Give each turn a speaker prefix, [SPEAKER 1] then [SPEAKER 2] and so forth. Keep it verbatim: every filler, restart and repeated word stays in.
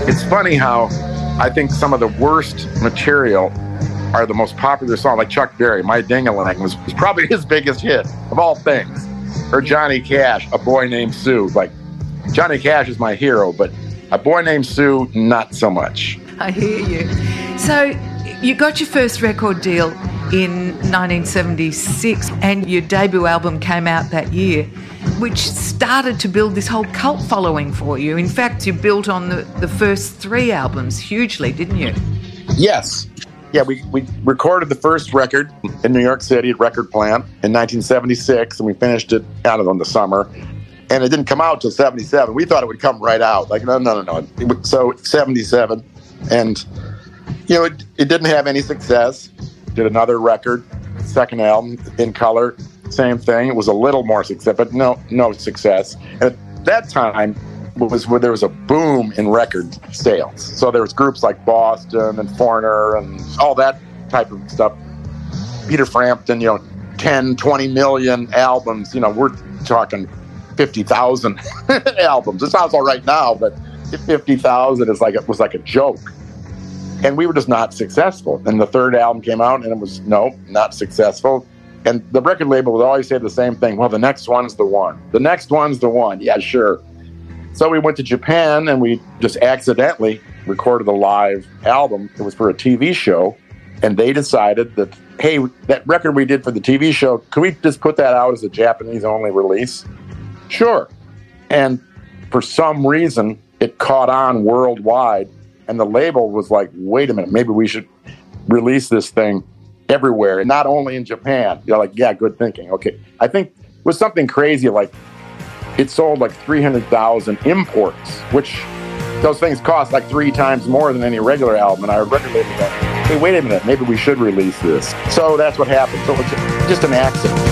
[SPEAKER 1] It's funny how I think some of the worst material are the most popular songs, like Chuck Berry, My Ding-a-Ling was, was probably his biggest hit of all things. Or Johnny Cash, A Boy Named Sue. Like, Johnny Cash is my hero, but A Boy Named Sue, not so much.
[SPEAKER 2] I hear you. So you got your first record deal in nineteen seventy-six and your debut album came out that year, which started to build this whole cult following for you. In fact, you built on the, the first three albums hugely, didn't you?
[SPEAKER 1] Yes. Yeah, we, we recorded the first record in New York City at Record Plant in nineteen seventy-six, and we finished it, I don't know, in the summer. And it didn't come out till seventy-seven. We thought it would come right out. Like, no, no, no, no. It was, so seventy-seven. And, you know, it, it didn't have any success. Did another record, second album, In Color, same thing. It was a little more success, but no, no success. And at that time, was where there was a boom in record sales. So there was groups like Boston and Foreigner and all that type of stuff. Peter Frampton, you know, ten, twenty million albums. You know, we're talking fifty thousand albums. It sounds all right now, but fifty thousand is like, it was like a joke. And we were just not successful. And the third album came out and it was, no, not successful. And the record label would always say the same thing. Well, the next one's the one. The next one's the one. Yeah, sure. So we went to Japan and we just accidentally recorded a live album. It was for a T V show. And they decided that, hey, that record we did for the T V show, could we just put that out as a Japanese-only release? Sure. And for some reason, it caught on worldwide. And the label was like, wait a minute, maybe we should release this thing everywhere, and not only in Japan. You're like, yeah, good thinking. Okay. I think it was something crazy, like it sold like three hundred thousand imports, which those things cost like three times more than any regular album. And our record label said, hey, wait a minute, maybe we should release this. So that's what happened. So it's just an accident.